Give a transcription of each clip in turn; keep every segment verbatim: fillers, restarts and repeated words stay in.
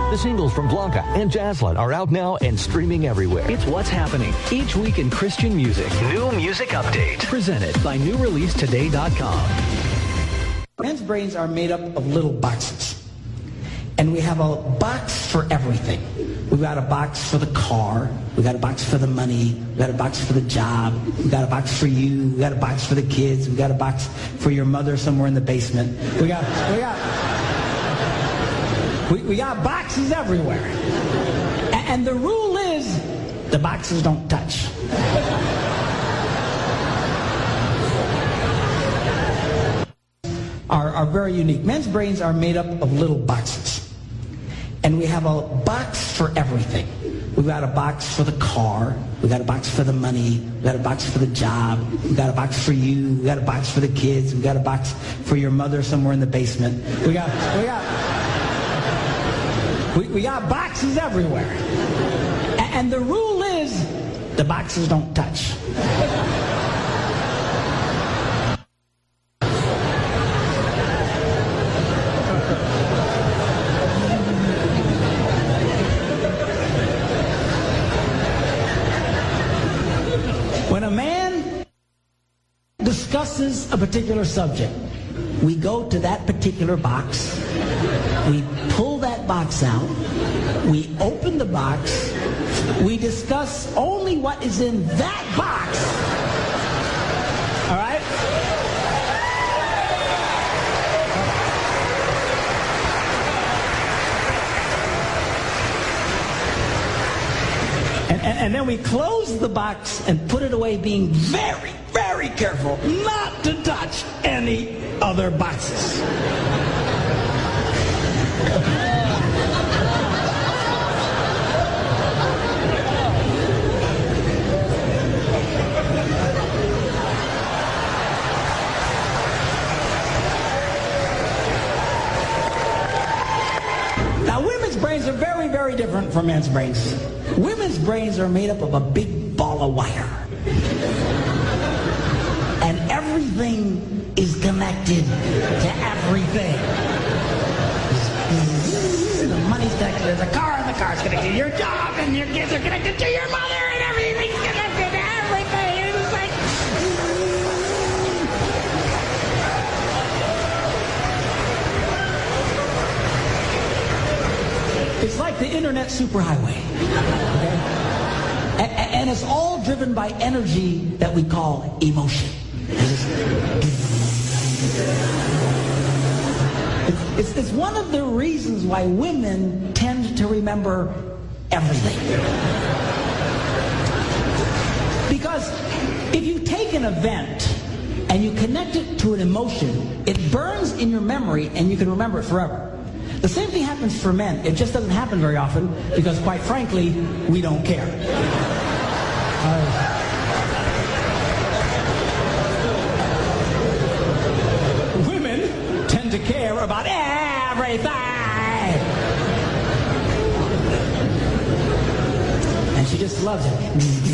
The singles from Blanca and Jaslyn are out now and streaming everywhere. It's what's happening each week in Christian music. New Music Update. Presented by new release today dot com. Men's brains are made up of little boxes. And we have a box for everything. We've got a box for the car. We've got a box for the money. We've got a box for the job. We've got a box for you. We've got a box for the kids. We've got a box for your mother somewhere in the basement. We got, we got, we, we got boxes everywhere. And, and the rule is the boxes don't touch. Are, are very unique. Men's brains are made up of little boxes. And we have a box for everything. We've got a box for the car. We've got a box for the money. We've got a box for the job. We've got a box for you. We've got a box for the kids. We've got a box for your mother somewhere in the basement. We got, we got, we, we got boxes everywhere. And, and the rule is the boxes don't touch. When a man discusses a particular subject, we go to that particular box, we pull that box out, we open the box, we discuss only what is in that box. All right? And, and, and then we close the box and put it away, being very, very careful not to touch any other boxes. Now, women's brains are very, very different from men's brains. Women's brains are made up of a big ball of wire. And everything is connected to everything. The money's connected to the car, and the car's connected to your job, and your kids are connected to your mother, and everything's connected to everything. It's like... It's like the internet superhighway. Okay? And, and it's all driven by energy that we call emotion. It's, it's one of the reasons why women tend to remember everything. Because if you take an event and you connect it to an emotion, it burns in your memory and you can remember it forever. The same thing happens for men. It just doesn't happen very often because, quite frankly, we don't care. Uh, women tend to care about everything. And she just loves it.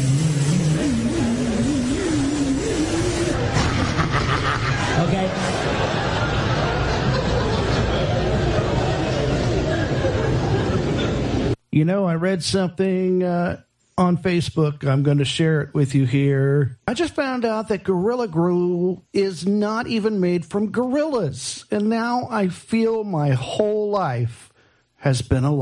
Okay? You know, I read something uh, on Facebook. I'm going to share it with you here. I just found out that Gorilla Glue is not even made from gorillas. And now I feel my whole life has been a lie.